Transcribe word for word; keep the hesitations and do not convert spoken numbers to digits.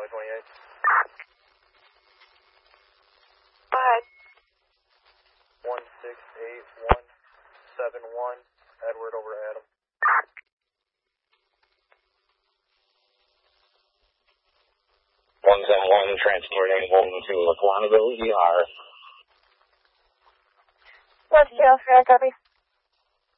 twenty-eight. Go ahead. one six eight one seven one, Edward over Adam. one seven one, transporting Holden to Lackawanna E R. What's the Alpha, copy?